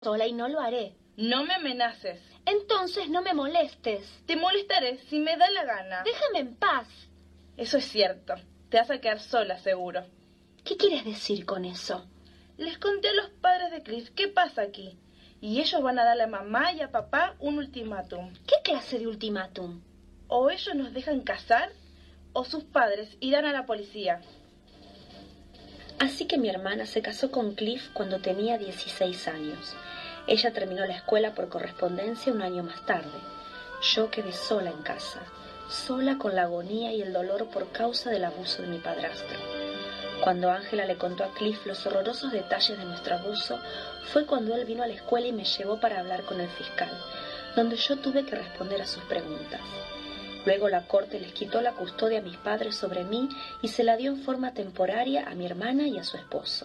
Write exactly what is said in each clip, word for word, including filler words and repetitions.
sola y no lo haré. No me amenaces. Entonces no me molestes. Te molestaré si me da la gana. Déjame en paz. Eso es cierto. Te vas a quedar sola, seguro. ¿Qué quieres decir con eso? Les conté a los padres de Cliff qué pasa aquí. Y ellos van a darle a mamá y a papá un ultimátum. ¿Qué clase de ultimátum? O ellos nos dejan casar, o sus padres irán a la policía. Así que mi hermana se casó con Cliff cuando tenía dieciséis años. Ella terminó la escuela por correspondencia un año más tarde. Yo quedé sola en casa, sola con la agonía y el dolor por causa del abuso de mi padrastro. Cuando Ángela le contó a Cliff los horrorosos detalles de nuestro abuso, fue cuando él vino a la escuela y me llevó para hablar con el fiscal, donde yo tuve que responder a sus preguntas. Luego la corte les quitó la custodia a mis padres sobre mí y se la dio en forma temporaria a mi hermana y a su esposo.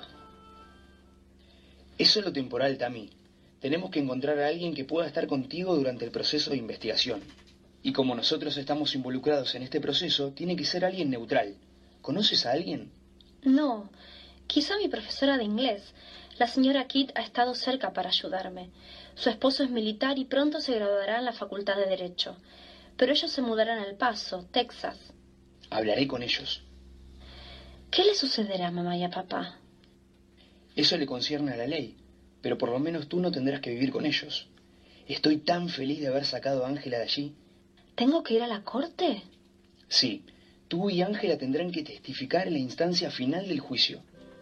Eso es lo temporal, Tami. Tenemos que encontrar a alguien que pueda estar contigo durante el proceso de investigación. Y como nosotros estamos involucrados en este proceso, tiene que ser alguien neutral. ¿Conoces a alguien? No, quizá mi profesora de inglés. La señora Kidd ha estado cerca para ayudarme. Su esposo es militar y pronto se graduará en la Facultad de Derecho. Pero ellos se mudarán a El Paso, Texas. Hablaré con ellos. ¿Qué le sucederá a mamá y a papá? Eso le concierne a la ley, pero por lo menos tú no tendrás que vivir con ellos. Estoy tan feliz de haber sacado a Ángela de allí. ¿Tengo que ir a la corte? Sí, tú y Ángela tendrán que testificar en la instancia final del juicio.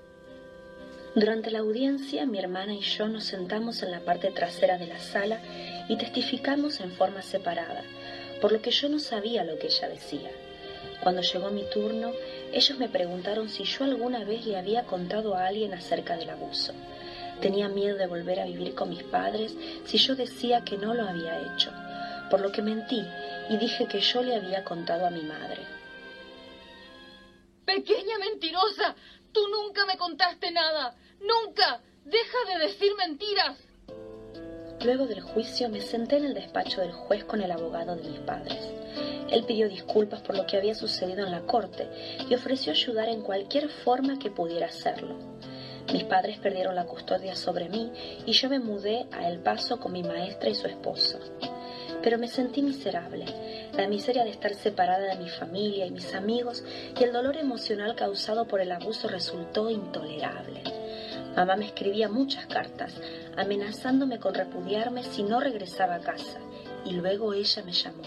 Durante la audiencia, mi hermana y yo nos sentamos en la parte trasera de la sala y testificamos en forma separada, por lo que yo no sabía lo que ella decía. Cuando llegó mi turno, ellos me preguntaron si yo alguna vez le había contado a alguien acerca del abuso. Tenía miedo de volver a vivir con mis padres si yo decía que no lo había hecho, por lo que mentí y dije que yo le había contado a mi madre. ¡Pequeña mentirosa! ¡Tú nunca me contaste nada! ¡Nunca! ¡Deja de decir mentiras! Luego del juicio me senté en el despacho del juez con el abogado de mis padres. Él pidió disculpas por lo que había sucedido en la corte y ofreció ayudar en cualquier forma que pudiera hacerlo. Mis padres perdieron la custodia sobre mí y yo me mudé a El Paso con mi maestra y su esposo. Pero me sentí miserable. La miseria de estar separada de mi familia y mis amigos y el dolor emocional causado por el abuso resultó intolerable. Mamá me escribía muchas cartas, amenazándome con repudiarme si no regresaba a casa, y luego ella me llamó.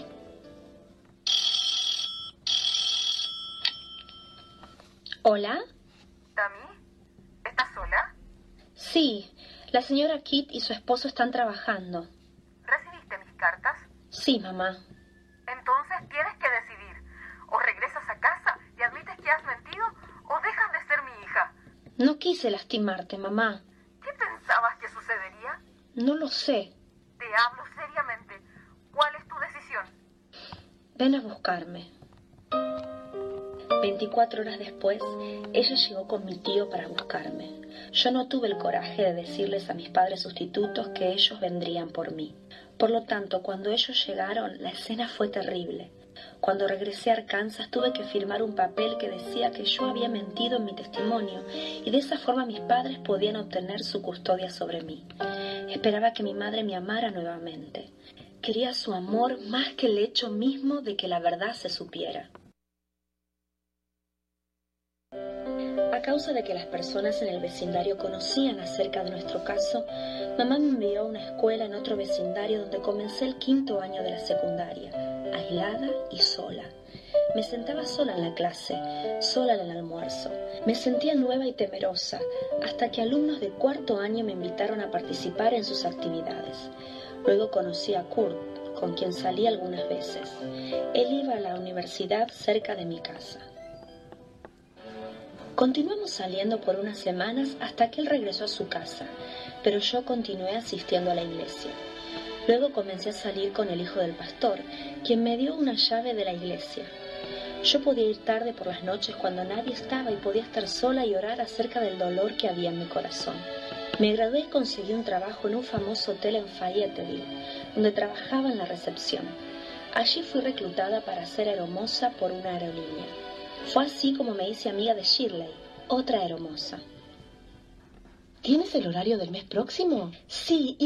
¿Hola? ¿Tami? ¿Estás sola? Sí, la señora Kidd y su esposo están trabajando. ¿Recibiste mis cartas? Sí, mamá. Entonces tienes que decidir. O regresas a casa y admites que has mentido, o dejas de ser mi hija. No quise lastimarte, mamá. ¿Qué pensabas que sucedería? No lo sé. Te hablo seriamente. ¿Cuál es tu decisión? Ven a buscarme. Veinticuatro horas después, ella llegó con mi tío para buscarme. Yo no tuve el coraje de decirles a mis padres sustitutos que ellos vendrían por mí. Por lo tanto, cuando ellos llegaron, la escena fue terrible. Cuando regresé a Arkansas, tuve que firmar un papel que decía que yo había mentido en mi testimonio y de esa forma mis padres podían obtener su custodia sobre mí. Esperaba que mi madre me amara nuevamente. Quería su amor más que el hecho mismo de que la verdad se supiera. A causa de que las personas en el vecindario conocían acerca de nuestro caso, mamá me envió a una escuela en otro vecindario donde comencé el quinto año de la secundaria, aislada y sola. Me sentaba sola en la clase, sola en el almuerzo. Me sentía nueva y temerosa, hasta que alumnos de cuarto año me invitaron a participar en sus actividades. Luego conocí a Kurt, con quien salí algunas veces. Él iba a la universidad cerca de mi casa. Continuamos saliendo por unas semanas hasta que él regresó a su casa, pero yo continué asistiendo a la iglesia. Luego comencé a salir con el hijo del pastor, quien me dio una llave de la iglesia. Yo podía ir tarde por las noches cuando nadie estaba y podía estar sola y orar acerca del dolor que había en mi corazón. Me gradué y conseguí un trabajo en un famoso hotel en Fayetteville, donde trabajaba en la recepción. Allí fui reclutada para ser aeromoza por una aerolínea. Fue así como me hice amiga de Shirley, otra aeromoza. ¿Tienes el horario del mes próximo? Sí, y